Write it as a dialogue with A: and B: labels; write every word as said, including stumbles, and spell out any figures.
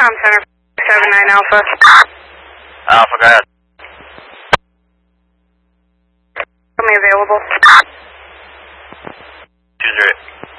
A: Com Center seven nine Alpha.
B: Alpha, go ahead.
A: Tell me available.
B: two zero eight.